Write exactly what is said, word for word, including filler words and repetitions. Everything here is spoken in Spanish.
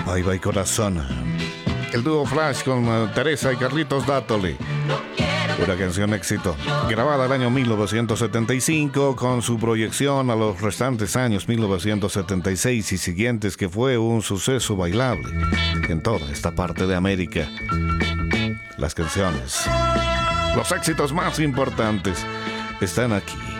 Bye Bye Corazón. El dúo Flash con uh, Teresa y Carlitos Dátoli. Una canción éxito, grabada el año mil novecientos setenta y cinco, con su proyección a los restantes años mil novecientos setenta y seis y siguientes, que fue un suceso bailable en toda esta parte de América. Las canciones, los éxitos más importantes están aquí.